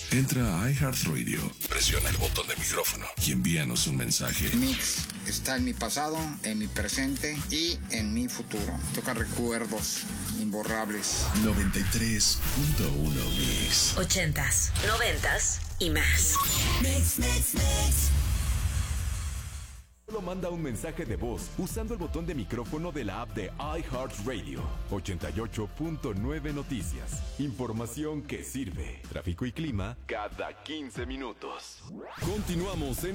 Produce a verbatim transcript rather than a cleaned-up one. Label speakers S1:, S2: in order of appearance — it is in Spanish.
S1: Entra a iHeartRadio, presiona el botón de micrófono y envíanos un mensaje.
S2: Mix está en mi pasado, en mi presente y en mi futuro. Toca recuerdos imborrables.
S1: noventa y tres punto uno Mix.
S3: Ochentas, noventas y más.
S4: Mix, mix, mix.
S5: Solo manda un mensaje de voz usando el botón de micrófono de la app de iHeartRadio. ochenta y ocho punto nueve Noticias. Información que sirve. Tráfico y clima cada quince minutos. Continuamos en